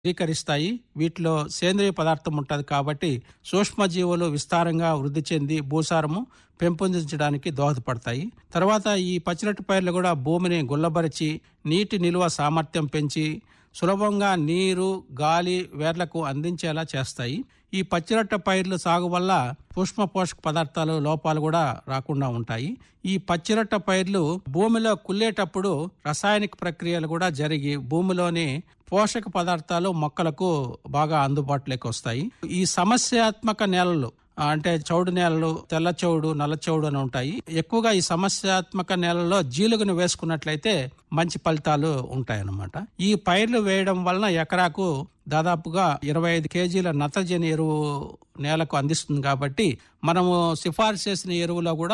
స్వీకరిస్తాయి. వీటిలో సేంద్రియ పదార్థం ఉంటుంది కాబట్టి సూక్ష్మజీవులు విస్తారంగా వృద్ధి చెంది భూసారము పెంపొందించడానికి దోహదపడతాయి. తర్వాత ఈ పచ్చిరొట్ట పైర్లు కూడా భూమిని గుల్లబరిచి నీటి నిల్వ సామర్థ్యం పెంచి సులభంగా నీరు, గాలి వేర్లకు అందించేలా చేస్తాయి. ఈ పచ్చిరొట్ట పైర్లు సాగు వల్ల సూక్ష్మ పోషక పదార్థాలు లోపాలు కూడా రాకుండా ఉంటాయి. ఈ పచ్చిరొట్ట పైర్లు భూమిలో కుళ్ళేటప్పుడు రసాయనిక ప్రక్రియలు కూడా జరిగి భూమిలోని పోషక పదార్థాలు మొక్కలకు బాగా అందుబాటులోకి వస్తాయి. ఈ సమస్యాత్మక నేలలు అంటే చౌడు నేలలు, తెల్ల చౌడు, నల్ల చౌడు అని ఉంటాయి. ఎక్కువగా ఈ సమస్యాత్మక నేలలో జీలుగును వేసుకున్నట్లయితే మంచి ఫలితాలు ఉంటాయన్నమాట. ఈ పైర్లు వేయడం వలన ఎకరాకు దాదాపుగా 25 కేజీల నత్రజని ఎరువు నేలకు అందిస్తుంది కాబట్టి మనము సిఫార్సు చేసిన ఎరువులో కూడా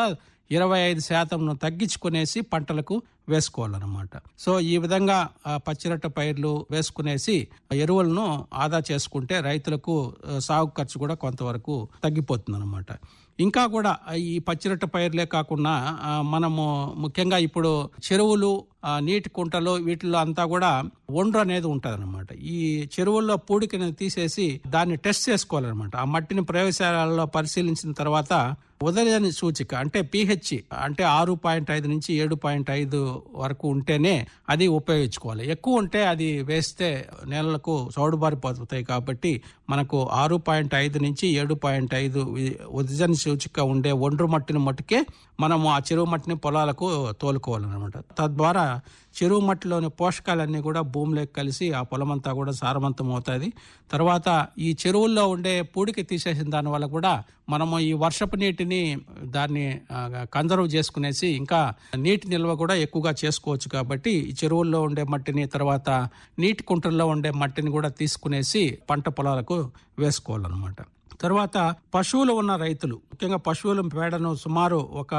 25% తగ్గించుకునేసి పంటలకు వేసుకోవాలన్నమాట. సో ఈ విధంగా పచ్చిరొట్ట పైర్లు వేసుకునేసి ఎరువులను ఆదా చేసుకుంటే రైతులకు సాగు ఖర్చు కూడా కొంతవరకు తగ్గిపోతుంది అనమాట. ఇంకా కూడా ఈ పచ్చిరొట్ట పైర్లే కాకుండా మనము ముఖ్యంగా ఇప్పుడు చెరువులు, నీటి కుంటలు వీటిల్లో అంతా కూడా ఒండ్రు అనేది ఉంటుంది అనమాట. ఈ చెరువుల్లో పూడికని తీసేసి దాన్ని టెస్ట్ చేసుకోవాలన్నమాట. ఆ మట్టిని ప్రయోగశాలలో పరిశీలించిన తర్వాత ఉదయని సూచిక అంటే pH అంటే 6.5 నుంచి 7.5 వరకు ఉంటేనే అది ఉపయోగించుకోవాలి. ఎక్కువ ఉంటే అది వేస్తే నేలలకు చౌడుబారిపోతాయి కాబట్టి మనకు 6.5 నుంచి 7.5 ఉదయని సూచిక ఉండే ఒండ్రు మట్టిని మట్టుకే మనము ఆ చెరువు మట్టిని పొలాలకు తోలుకోవాలన్నమాట. తద్వారా చెరువు మట్టిలోని పోషకాలన్నీ కూడా భూమిలోకి కలిసి ఆ పొలమంతా కూడా సారవంతం అవుతుంది. తర్వాత ఈ చెరువుల్లో ఉండే పూడికి తీసేసిన దాని వల్ల కూడా మనము ఈ వర్షపు నీటిని దాన్ని కన్జర్వ్ చేసుకునేసి ఇంకా నీటి నిల్వ కూడా ఎక్కువగా చేసుకోవచ్చు. కాబట్టి ఈ చెరువుల్లో ఉండే మట్టిని, తర్వాత నీటి కుంటల్లో ఉండే మట్టిని కూడా తీసుకునేసి పంట పొలాలకు వేసుకోవాలన్నమాట. తర్వాత పశువులు ఉన్న రైతులు, ముఖ్యంగా పశువుల పేడను సుమారు ఒక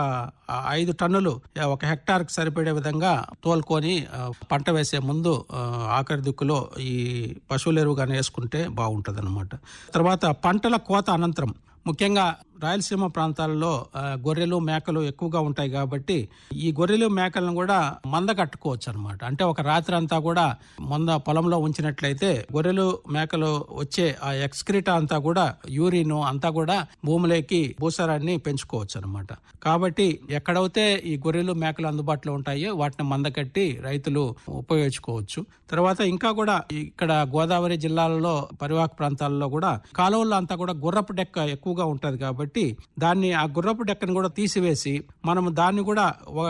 5 టన్నులు ఒక హెక్టార్కి సరిపడే విధంగా తోలుకొని పంట వేసే ముందు ఆఖరి దిక్కులో ఈ పశువుల ఎరువుగానే వేసుకుంటే బాగుంటుంది అనమాట. తర్వాత పంటల కోత అనంతరం ముఖ్యంగా రాయలసీమ ప్రాంతాలలో గొర్రెలు, మేకలు ఎక్కువగా ఉంటాయి కాబట్టి ఈ గొర్రెలు, మేకలను కూడా మంద కట్టుకోవచ్చు అనమాట. అంటే ఒక రాత్రి అంతా కూడా మంద పొలంలో ఉంచినట్లయితే గొర్రెలు, మేకలు వచ్చే ఆ ఎక్స్క్రీటా అంతా కూడా, యూరిన్ అంతా కూడా భూమిలోకి భూసారాన్ని పెంచుకోవచ్చు అనమాట. కాబట్టి ఎక్కడైతే ఈ గొర్రెలు, మేకలు అందుబాటులో ఉంటాయో వాటిని మంద కట్టి రైతులు ఉపయోగించుకోవచ్చు. తర్వాత ఇంకా కూడా ఇక్కడ గోదావరి జిల్లాలలో పరివాహక ప్రాంతాలలో కూడా కాలువల్లో అంతా కూడా గుర్రపు డెక్క ఎక్కువగా ఉంటది కాబట్టి దాన్ని ఆ గుర్రపు డెక్కను కూడా తీసివేసి మనము దాన్ని కూడా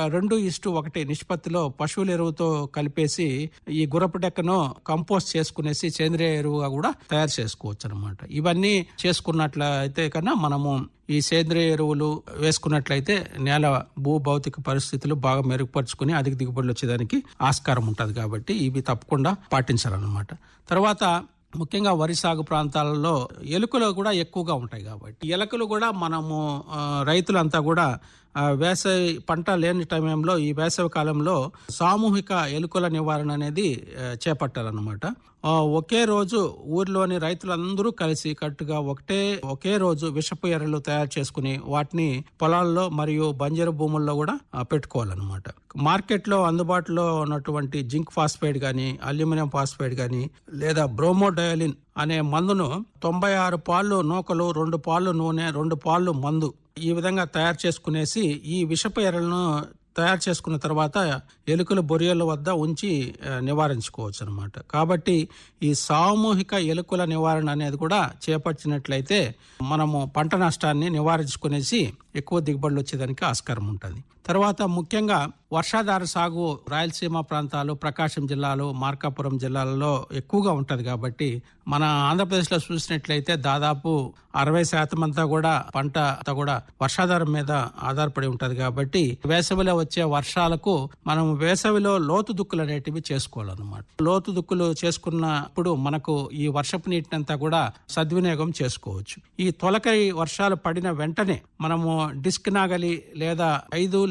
2:1 నిష్పత్తిలో పశువుల ఎరువుతో కలిపేసి ఈ గుర్రపు డెక్కను కంపోస్ట్ చేసుకునేసి సేంద్రియ ఎరువుగా కూడా తయారు చేసుకోవచ్చు అనమాట. ఇవన్నీ చేసుకున్నట్లయితే కన్నా మనము ఈ సేంద్రియ ఎరువులు వేసుకున్నట్లయితే నేల భూభౌతిక పరిస్థితులు బాగా మెరుగుపరుచుకుని అధిక దిగుబడులు వచ్చేదానికి ఆస్కారం ఉంటుంది. కాబట్టి ఇవి తప్పకుండా పాటించాలన్నమాట. తర్వాత ముఖ్యంగా వరి సాగు ప్రాంతాలలో ఎలుకలు కూడా ఎక్కువగా ఉంటాయి కాబట్టి ఎలుకలు కూడా మనము రైతులంతా కూడా వేసవి పంట లేని సమయంలో ఈ వేసవి కాలంలో సామూహిక ఎలుకల నివారణ అనేది చేపట్టాలన్నమాట. ఒకే రోజు ఊర్లోని రైతులందరూ కలిసి కట్టుగా ఒకే రోజు విషపు ఎర్రలు తయారు చేసుకుని వాటిని పొలాల్లో మరియు బంజరు భూముల్లో కూడా పెట్టుకోవాలన్నమాట. మార్కెట్లో అందుబాటులో ఉన్నటువంటి జింక్ ఫాస్ఫైడ్ గాని, అల్యూమినియం ఫాస్ఫైడ్ గాని లేదా బ్రోమోడయోలిన్ అనే మందును 96 పాళ్ళు నూకలు, 2 పాళ్ళు నూనె, 2 పాళ్ళు మందు ఈ విధంగా తయారు చేసుకునేసి ఈ విషపు ఎర్రలను తయారు చేసుకున్న తర్వాత ఎలుకల బొరియల వద్ద ఉంచి నివారించుకోవచ్చు అనమాట. కాబట్టి ఈ సామూహిక ఎలుకల నివారణ అనేది కూడా చేపట్టినట్లయితే మనము పంట నష్టాన్ని నివారించుకునేసి ఎక్కువ దిగుబడులు వచ్చేదానికి ఆస్కారం ఉంటుంది. తర్వాత ముఖ్యంగా వర్షాధార సాగు రాయలసీమ ప్రాంతాలు, ప్రకాశం జిల్లాలు, మార్కాపురం జిల్లాలలో ఎక్కువగా ఉంటది కాబట్టి మన ఆంధ్రప్రదేశ్ లో చూసినట్లయితే దాదాపు 60% అంతా కూడా పంట అంతా కూడా వర్షాధారం మీద ఆధారపడి ఉంటది. కాబట్టి వేసవిలో వచ్చే వర్షాలకు మనం వేసవిలో లోతు దుక్కులు అనేటివి చేసుకోవాలన్నమాట. లోతు దుక్కులు చేసుకున్నప్పుడు మనకు ఈ వర్షపు నీటినంతా కూడా సద్వినియోగం చేసుకోవచ్చు. ఈ తొలకరి వర్షాలు పడిన వెంటనే మనము డిస్క్ నాగలి లేదా 5 లేక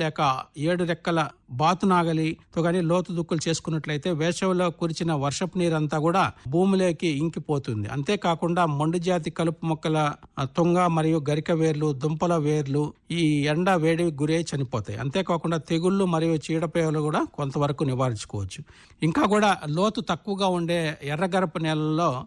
లేక 7 రెక్కల బాతునాగలితో కానీ లోతు దుక్కులు చేసుకున్నట్లయితే వేసవిలో కురిచిన వర్షపు నీరంతా కూడా భూమిలోకి ఇంకిపోతుంది. అంతేకాకుండా మొండి జాతి కలుపు మొక్కల తుంగ మరియు గరిక వేర్లు, దుంపల వేర్లు ఈ ఎండ వేడికి గురై చనిపోతాయి. అంతేకాకుండా తెగుళ్లు మరియు చీడపేలు కూడా కొంతవరకు నివారించుకోవచ్చు. ఇంకా కూడా లోతు తక్కువగా ఉండే ఎర్రగరప నేలల్లో